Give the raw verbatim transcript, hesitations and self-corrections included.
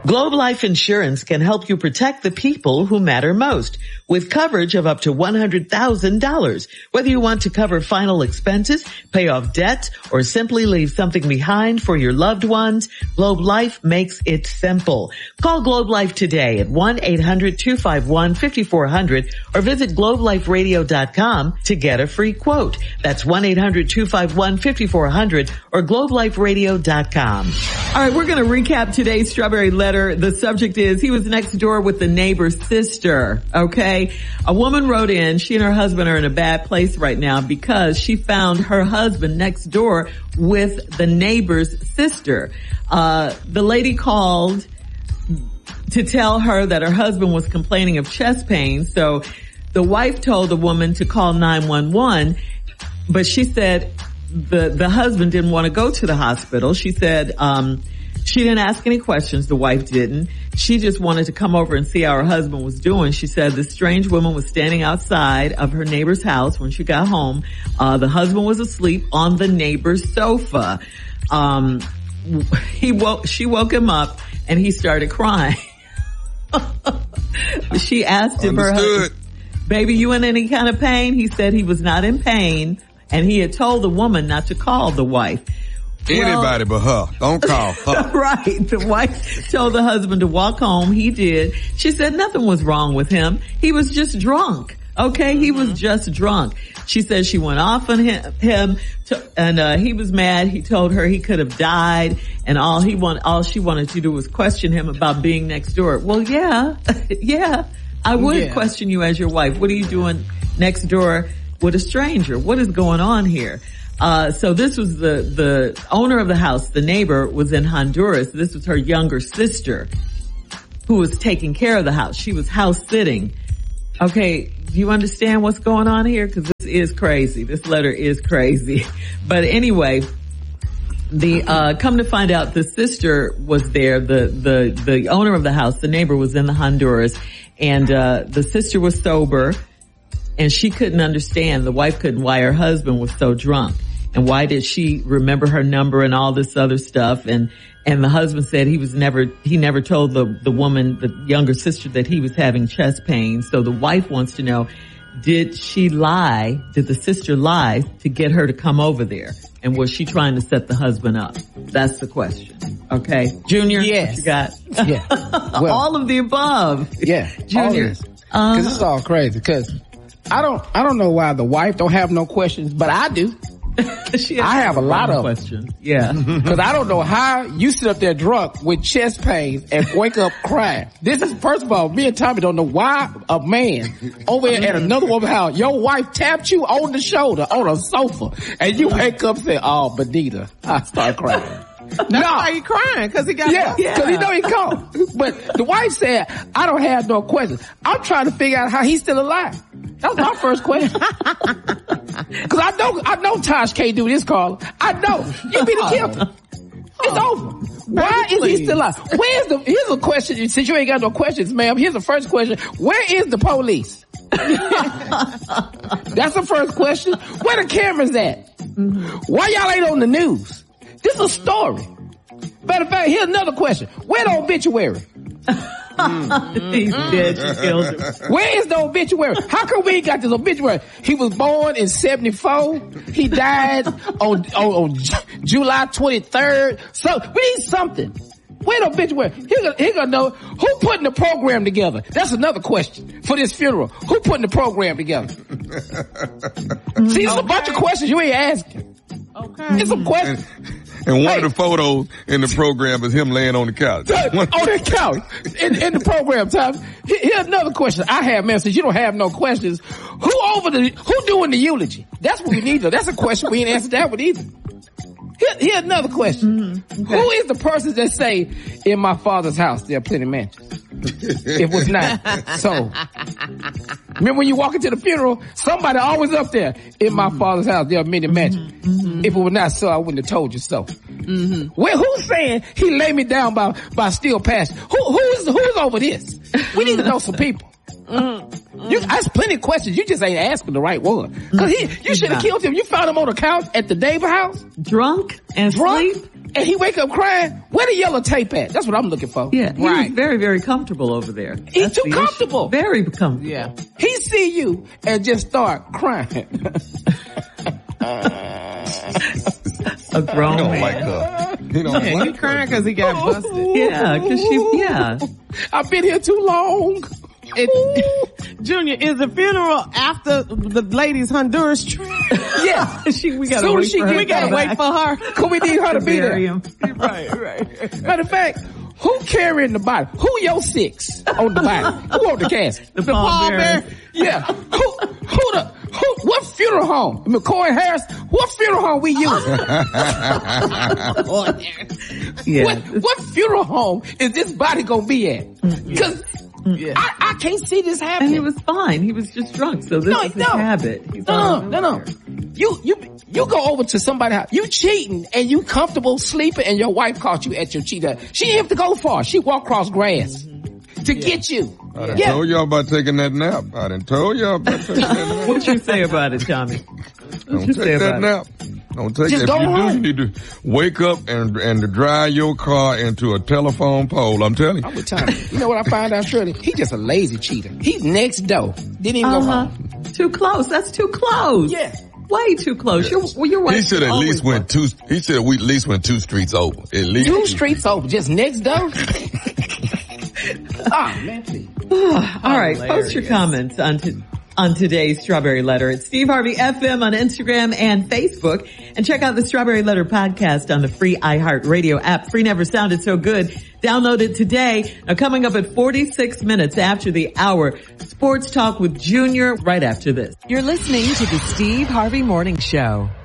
Globe Life Insurance can help you protect the people who matter most with coverage of up to one hundred thousand dollars. Whether you want to cover final expenses, pay off debt, or simply leave something behind for your loved ones, Globe Life makes it simple. Call Globe Life today at one eight hundred two five one five four zero zero or visit globe life radio dot com to get a free quote. That's one eight hundred two five one five four zero zero or globe life radio dot com. All right, we're going to recap today's Strawberry Letter. The subject is, he was next door with the neighbor's sister. Okay. A woman wrote in, she and her husband are in a bad place right now because she found her husband next door with the neighbor's sister. Uh, the lady called to tell her that her husband was complaining of chest pain. So the wife told the woman to call nine one one, but she said the, the husband didn't want to go to the hospital. She said, um, she didn't ask any questions. The wife didn't. She just wanted to come over and see how her husband was doing. She said the strange woman was standing outside of her neighbor's house when she got home. Uh, the husband was asleep on the neighbor's sofa. Um, he woke, she woke him up and he started crying. She asked him, her husband, baby, you in any kind of pain? He said he was not in pain, and he had told the woman not to call the wife. Anybody well, but her. Don't call her. Right. The wife told the husband to walk home. He did. She said nothing was wrong with him. He was just drunk. Okay. He was just drunk. She said she went off on him, him to, and, uh, he was mad. He told her he could have died, and all he want, all she wanted to do was question him about being next door. Well, yeah. Yeah. I would yeah. question you as your wife. What are you doing next door with a stranger? What is going on here? Uh, so this was the, the owner of the house. The neighbor was in Honduras. This was her younger sister who was taking care of the house. She was house sitting. Okay. Do you understand what's going on here? Cause this is crazy. This letter is crazy. But anyway, the, uh, come to find out the sister was there. The, the, the owner of the house, the neighbor was in the Honduras, and, uh, the sister was sober. And she couldn't understand, the wife couldn't, why her husband was so drunk. And why did she remember her number and all this other stuff? And, and the husband said he was never, he never told the, the woman, the younger sister, that he was having chest pain. So the wife wants to know, did she lie? Did the sister lie to get her to come over there? And was she trying to set the husband up? That's the question. Okay. Junior? Yes. What you got? Yeah. Well, all of the above. Yeah. Junior. Cause um, this is all crazy. Cause I don't, I don't know why the wife don't have no questions, but I do. She I have a lot of questions. Yeah. Cause I don't know how you sit up there drunk with chest pains and wake up crying. This is, first of all, me and Tommy don't know why a man over here at another woman's house, your wife tapped you on the shoulder on a sofa and you wake up and say, oh, Benita, I start crying. That's no. why he crying, cause he got yeah, yeah, cause he know he called. But the wife said, I don't have no questions. I'm trying to figure out how he's still alive. That was my first question. Cause I know, I know Tosh can't do this, Carla. I know. You be the killer. It's over. Why is he still alive? Where's the, here's a question, since you ain't got no questions, ma'am, here's the first question. Where is the police? That's the first question. Where the cameras at? Why y'all ain't on the news? This is a story. Matter of fact, here's another question. Where the obituary? Mm. He's dead. She killed him. Where is the obituary? How come we ain't got this obituary? He was born in seventy-four. He died on, on, on July twenty-third. So we need something. Where the obituary? He gonna, he gonna know who putting the program together. That's another question for this funeral. Who putting the program together? See, there's okay. a bunch of questions you ain't asking. Okay. It's a question. And one hey. of the photos in the program is him laying on the couch. on the couch. In, in the program, Tom. Here's another question I have, man, since you don't have no questions. Who over the, who doing the eulogy? That's what we need to, that's a question we ain't answered that one either. Here, here's another question. Mm-hmm. Okay. Who is the person that say, in my father's house, there are plenty of mansions? It was not so. Remember when you walk into the funeral, somebody always up there, in my mm-hmm. father's house, there are many mansions. Mm-hmm. If it was not so, I wouldn't have told you so. Mm-hmm. Well, who's saying he laid me down by, by steel passion? Who, who is, who's over this? We need to know some people. Mm-hmm. You, that's plenty of questions. You just ain't asking the right one. Cause he, you should have killed him. You found him on the couch at the Davis house? Drunk and Drunk? asleep? and he wake up crying, where the yellow tape at? That's what I'm looking for. Yeah, he Right. was very, very comfortable over there. He's That's too the issue. comfortable. Very comfortable. Yeah. He see you and just start crying. A grown He don't man. like her. He don't Yeah, like he crying because he got busted. Yeah, cause she, yeah. I've been here too long. It, Junior, is the funeral after the lady's Honduras trip? Yeah. she, we gotta Soon wait as she for her get We to gotta come wait back for her. Cause we need her to be bury there. him. Right, right. Matter of fact, who carrying the body? Who your six on the body? Who on the casket? The pallbearer. Yeah. Who, who the, who, what funeral home? McCoy Harris, what funeral home we use? Yeah. What, what funeral home is this body gonna be at? Cause Yeah. I, I can't see this And happening. he was fine. He was just drunk. So this No, is his no. habit. He's No, out of no, no. nowhere. You, you, you go over to somebody's house. You cheating and you comfortable sleeping and your wife caught you at your cheater. She didn't have to go far. She walked across grass to get you. I done Yeah. told y'all about taking that nap. I done told y'all about taking that nap. What you say about it, Tommy? Don't you say take that about nap. Don't take Just it. go If you home. do, you need to wake up and and to drive your car into a telephone pole. I'm telling you. I'm with Tommy. You know what I found out, Shirley? He just a lazy cheater. He's next door. Didn't even go Uh-huh. home. Too close. That's too close. Yeah. Way too close. Your, well, your wife He should at always least went two. He should at least went two streets over. At least Two streets over, just next door. Ah, man, please. All right. Post your comments on to, on today's Strawberry Letter at Steve Harvey F M on Instagram and Facebook. And check out the Strawberry Letter podcast on the free iHeartRadio app. Free never sounded so good. Download it today. Now coming up at forty-six minutes after the hour, Sports Talk with Junior right after this. You're listening to the Steve Harvey Morning Show.